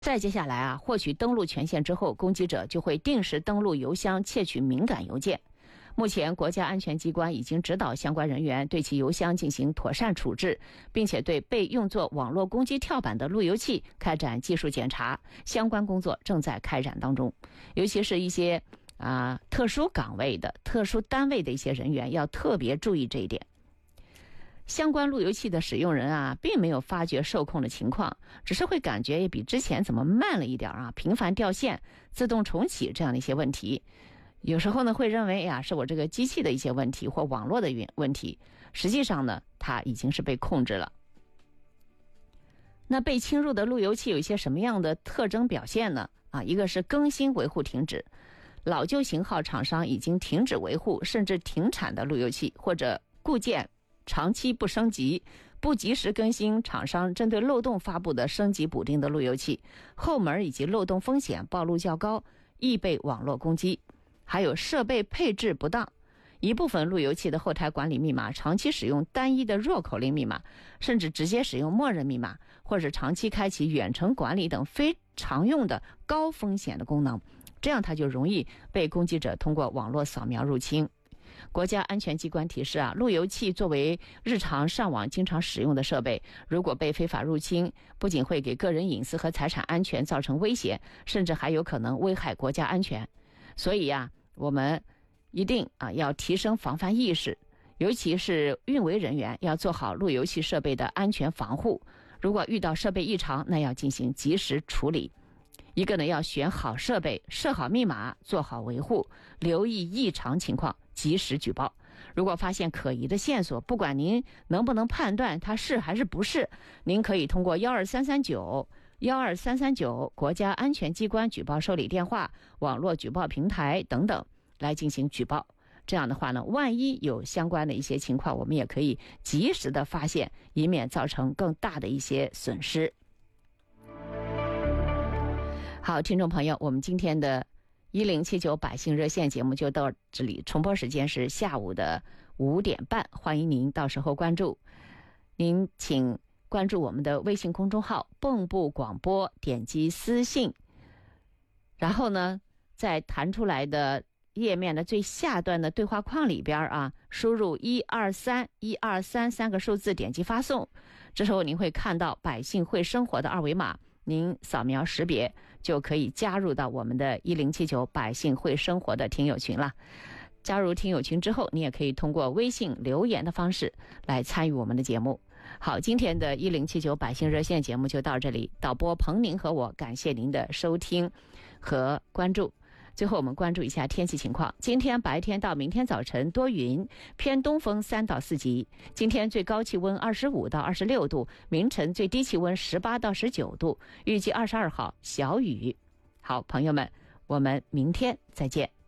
再接下来啊，获取登录权限之后，攻击者就会定时登录邮箱窃取敏感邮件。目前国家安全机关已经指导相关人员对其邮箱进行妥善处置，并且对被用作网络攻击跳板的路由器开展技术检查，相关工作正在开展当中。尤其是一些特殊岗位的、特殊单位的一些人员要特别注意这一点。相关路由器的使用人并没有发觉受控的情况，只是会感觉也比之前怎么慢了一点频繁掉线、自动重启这样的一些问题。有时候呢，会认为是我这个机器的一些问题或网络的问题，实际上呢，它已经是被控制了。那被侵入的路由器有一些什么样的特征表现呢？一个是更新维护停止，老旧型号厂商已经停止维护甚至停产的路由器，或者固件长期不升级，不及时更新厂商针对漏洞发布的升级补丁的路由器，后门以及漏洞风险暴露较高，易被网络攻击。还有设备配置不当，一部分路由器的后台管理密码长期使用单一的弱口令密码，甚至直接使用默认密码，或者长期开启远程管理等非常用的高风险的功能，这样它就容易被攻击者通过网络扫描入侵。国家安全机关提示路由器作为日常上网经常使用的设备，如果被非法入侵，不仅会给个人隐私和财产安全造成威胁，甚至还有可能危害国家安全。所以我们一定要提升防范意识，尤其是运维人员要做好路由器设备的安全防护。如果遇到设备异常，那要进行及时处理。一个呢，要选好设备，设好密码，做好维护，留意异常情况，及时举报。如果发现可疑的线索，不管您能不能判断它是还是不是，您可以通过12339国家安全机关举报受理电话、网络举报平台等等来进行举报。这样的话呢，万一有相关的一些情况，我们也可以及时的发现，以免造成更大的一些损失。好，听众朋友，我们今天的1079百姓热线节目就到这里，重播时间是下午的5点半，欢迎您到时候关注。您请关注我们的微信公众号蚌埠广播，点击私信，然后呢，在弹出来的页面的最下端的对话框里边输入123三个数字，点击发送。这时候您会看到百姓会生活的二维码，您扫描识别就可以加入到我们的1079百姓会生活的听友群了。加入听友群之后，你也可以通过微信留言的方式来参与我们的节目。好，今天的1079百姓热线节目就到这里，导播彭宁和我感谢您的收听和关注。最后我们关注一下天气情况。今天白天到明天早晨多云，偏东风3到4级。今天最高气温25到26度，明晨最低气温18到19度，预计22号小雨。好，朋友们，我们明天再见。